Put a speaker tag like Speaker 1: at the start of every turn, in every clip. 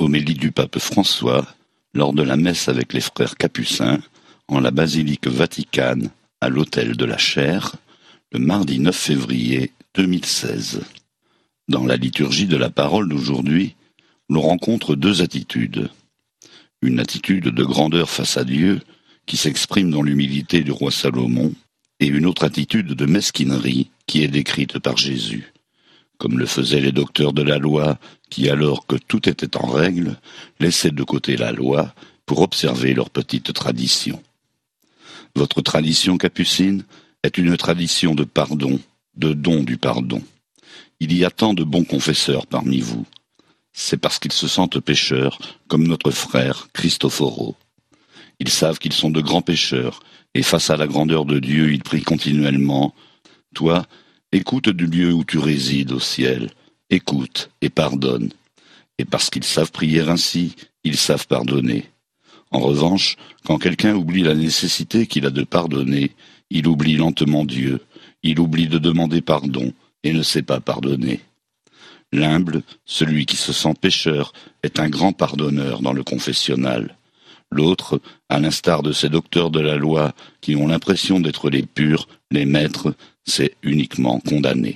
Speaker 1: Homélie du pape François lors de la messe avec les frères capucins en la basilique Vaticane à l'autel de la Chaire le mardi 9 février 2016. Dans la liturgie de la parole d'aujourd'hui, l'on rencontre deux attitudes. Une attitude de grandeur face à Dieu qui s'exprime dans l'humilité du roi Salomon et une autre attitude de mesquinerie qui est décrite par Jésus. Comme le faisaient les docteurs de la loi qui, alors que tout était en règle, laissaient de côté la loi pour observer leur petite tradition. Votre tradition capucine est une tradition de pardon, de don du pardon. Il y a tant de bons confesseurs parmi vous. C'est parce qu'ils se sentent pécheurs, comme notre frère Cristoforo. Ils savent qu'ils sont de grands pécheurs, et face à la grandeur de Dieu, ils prient continuellement. Toi, écoute du lieu où tu résides au ciel, écoute et pardonne. Et parce qu'ils savent prier ainsi, ils savent pardonner. En revanche, quand quelqu'un oublie la nécessité qu'il a de pardonner, il oublie lentement Dieu, il oublie de demander pardon et ne sait pas pardonner. L'humble, celui qui se sent pécheur, est un grand pardonneur dans le confessionnal. L'autre, à l'instar de ces docteurs de la loi qui ont l'impression d'être les purs, les maîtres, c'est uniquement condamné.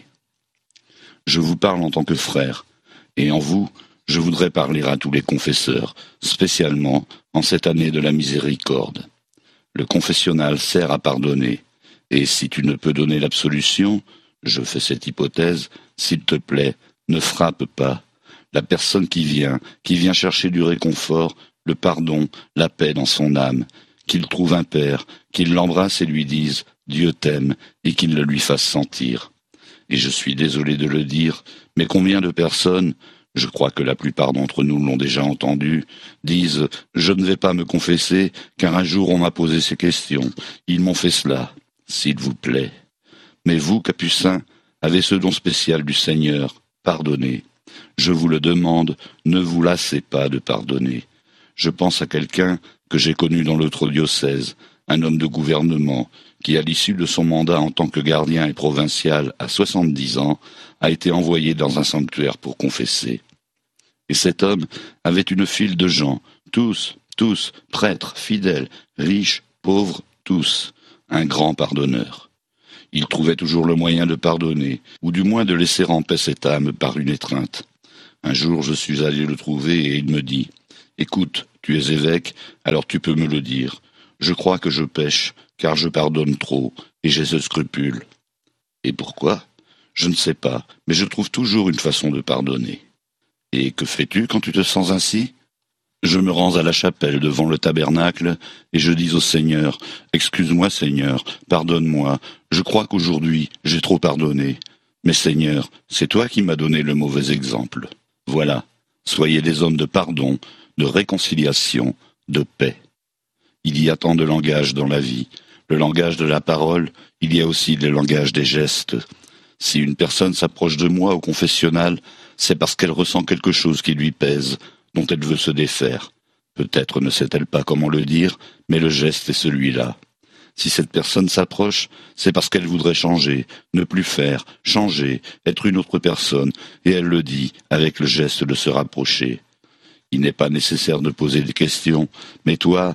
Speaker 1: Je vous parle en tant que frère, et en vous, je voudrais parler à tous les confesseurs, spécialement en cette année de la miséricorde. Le confessionnal sert à pardonner, et si tu ne peux donner l'absolution, je fais cette hypothèse, s'il te plaît, ne frappe pas. La personne qui vient chercher du réconfort, le pardon, la paix dans son âme, qu'il trouve un père, qu'il l'embrasse et lui dise « Dieu t'aime » et qu'il le lui fasse sentir. Et je suis désolé de le dire, mais combien de personnes, je crois que la plupart d'entre nous l'ont déjà entendu, disent « Je ne vais pas me confesser, car un jour on m'a posé ces questions, ils m'ont fait cela, s'il vous plaît. » Mais vous, capucins, avez ce don spécial du Seigneur, pardonnez. Je vous le demande, ne vous lassez pas de pardonner. Je pense à quelqu'un que j'ai connu dans l'autre diocèse, un homme de gouvernement, qui à l'issue de son mandat en tant que gardien et provincial à 70 ans, a été envoyé dans un sanctuaire pour confesser. Et cet homme avait une file de gens, tous, prêtres, fidèles, riches, pauvres, tous, un grand pardonneur. Il trouvait toujours le moyen de pardonner, ou du moins de laisser en paix cette âme par une étreinte. Un jour, je suis allé le trouver et il me dit « Écoute, tu es évêque, alors tu peux me le dire. Je crois que je pêche, car je pardonne trop, et j'ai ce scrupule. » Et pourquoi ? Je ne sais pas, mais je trouve toujours une façon de pardonner. Et que fais-tu quand tu te sens ainsi ? Je me rends à la chapelle devant le tabernacle et je dis au Seigneur « Excuse-moi Seigneur, pardonne-moi, je crois qu'aujourd'hui j'ai trop pardonné. Mais Seigneur, c'est toi qui m'as donné le mauvais exemple. Voilà, soyez des hommes de pardon, de réconciliation, de paix. » Il y a tant de langage dans la vie. Le langage de la parole, il y a aussi le langage des gestes. Si une personne s'approche de moi au confessionnal, c'est parce qu'elle ressent quelque chose qui lui pèse, dont elle veut se défaire. Peut-être ne sait-elle pas comment le dire, mais le geste est celui-là. Si cette personne s'approche, c'est parce qu'elle voudrait changer, ne plus faire, changer, être une autre personne, et elle le dit avec le geste de se rapprocher. Il n'est pas nécessaire de poser des questions, mais toi,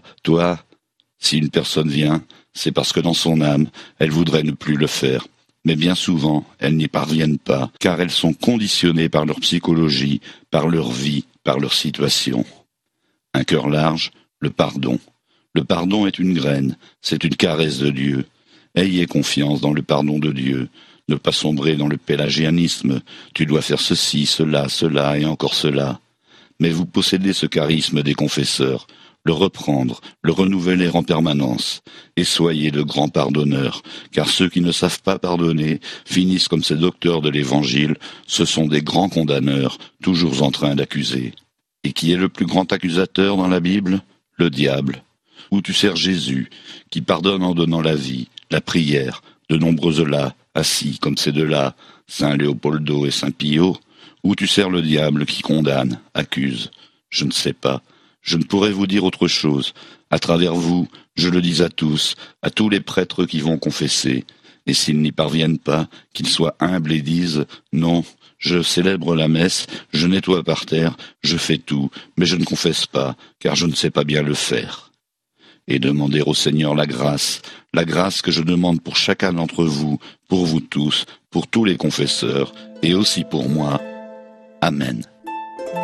Speaker 1: si une personne vient, c'est parce que dans son âme, elle voudrait ne plus le faire. Mais bien souvent, elles n'y parviennent pas, car elles sont conditionnées par leur psychologie, par leur vie, par leur situation. Un cœur large, le pardon. Le pardon est une graine, c'est une caresse de Dieu. Ayez confiance dans le pardon de Dieu. Ne pas sombrer dans le pélagianisme. Tu dois faire ceci, cela et encore cela. Mais vous possédez ce charisme des confesseurs. Le reprendre, le renouveler en permanence, et soyez de grands pardonneurs, car ceux qui ne savent pas pardonner finissent comme ces docteurs de l'Évangile, ce sont des grands condamneurs, toujours en train d'accuser. Et qui est le plus grand accusateur dans la Bible ? Le diable. Où tu sers Jésus, qui pardonne en donnant la vie, la prière, de nombreux là, assis comme ces deux-là, Saint Léopoldo et Saint Pio, où tu sers le diable qui condamne, accuse. Je ne sais pas. Je ne pourrais vous dire autre chose. À travers vous, je le dis à tous les prêtres qui vont confesser. Et s'ils n'y parviennent pas, qu'ils soient humbles et disent « Non, Je célèbre la messe, je nettoie par terre, je fais tout, mais je ne confesse pas, car je ne sais pas bien le faire. Et demander au Seigneur la grâce que je demande pour chacun d'entre vous, pour vous tous, pour tous les confesseurs, et aussi pour moi. Amen.